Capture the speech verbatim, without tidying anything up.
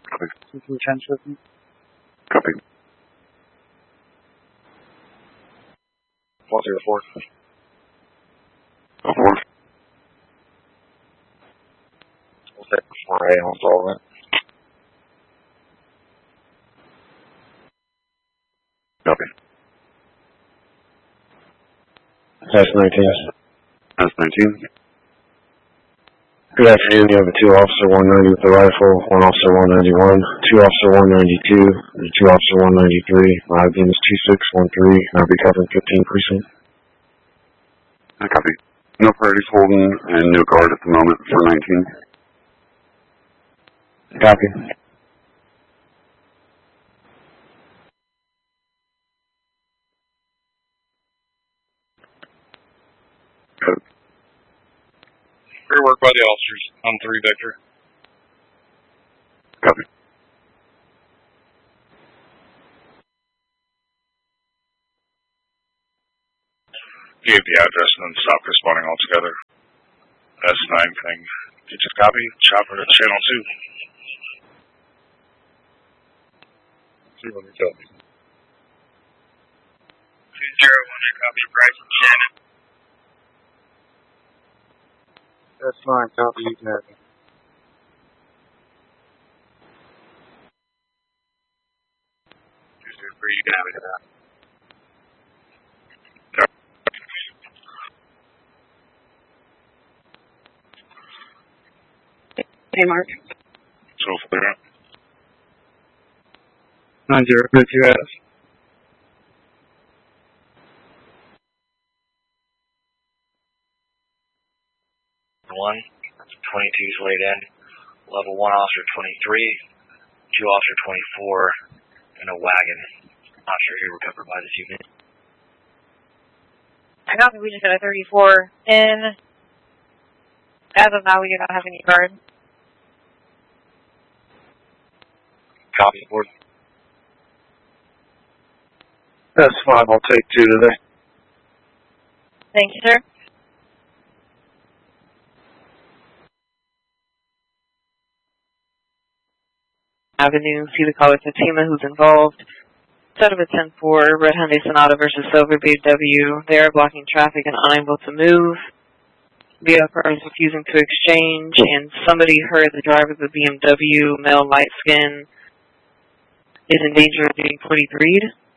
Copy. two three ten seven. Copy. four zero four. Oh, four. We'll set four A on solvent. Copy. S nineteen. S nineteen. Good afternoon. You have a two officer one ninety with the rifle, one officer one ninety-one, two officer one ninety-two, and two officer one ninety-three. My I D is two six one three, and I'll be covering fifteen precinct. I copy. No priorities holding and no guard at the moment for nineteen. Copy. Code. Fair work by the officers. On three, Victor. Copy. Gave the address and then stopped responding altogether. S nine thing. Did you copy? Chopper to channel two. See what we tell me. two zero one, copy. Bryson Shannon. That's fine. Copy. You can have it. two zero three, you can have it. Hey, Mark. So clear. nine zero two two S. One, twenty-two's laid in. Level one, officer twenty-three, two officer twenty-four, and a wagon. Not sure who recovered by this unit. I copy. We just got a thirty-four in. As of now, we do not have any guard. Copy, board. That's fine. I'll take two today. Thank you, sir. Avenue, see the caller Fatima who's involved. Set of a ten four, Red Hyundai Sonata versus Silver B M W. They are blocking traffic and unable to move. The other car is refusing to exchange, and somebody heard the driver of the B M W, male light skin, is in danger of being forty-three'd.